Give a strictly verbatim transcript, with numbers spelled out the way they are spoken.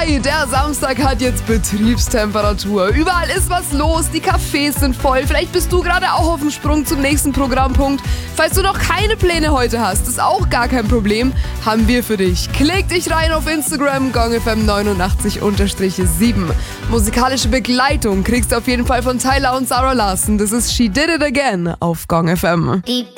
Hi, der Samstag hat jetzt Betriebstemperatur. Überall ist was los, die Cafés sind voll. Vielleicht bist du gerade auch auf dem Sprung zum nächsten Programmpunkt. Falls du noch keine Pläne heute hast, ist auch gar kein Problem, haben wir für dich. Klick dich rein auf Instagram, gongfm neunundachtzig sieben. Musikalische Begleitung kriegst du auf jeden Fall von Tyler und Sarah Larson. Das ist She Did It Again auf GongFM.